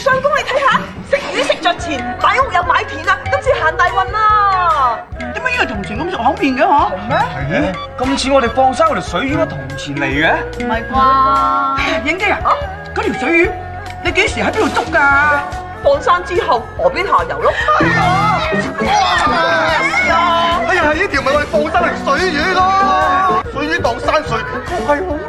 相公，你睇下，食魚食着錢，買屋又買田啊，今次行大運啦！ 點解呢個銅錢咁熟口面嘅嗬？ 係咩？咁似我哋放生嗰條水魚嘅銅錢嚟嘅？ 唔係啩？影基啊！嗰條水魚你幾時喺邊度捉㗎？ 放生之後河邊下游咯。 哎呀，呢條咪我哋放生嚟水魚咯，水魚當山水，係好